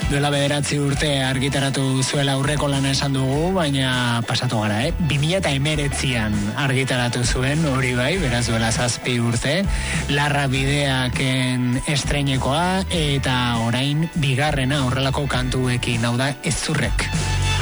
Duela 9 urte argitaratu zuela aurreko lana esan dugu, baina pasatu gara, 2019an argitaratu zuen, hori bai, beraz duela 7 urte, Larra bideaken estreinekoa, eta orain bigarrena horrelako kantuekin, hau da, Ez zurrek.